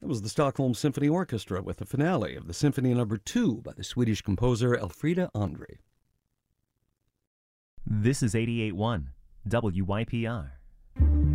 That was the Stockholm Symphony Orchestra with the finale of the Symphony No. 2 by the Swedish composer Elfrida Andre. This is 88.1 WYPR.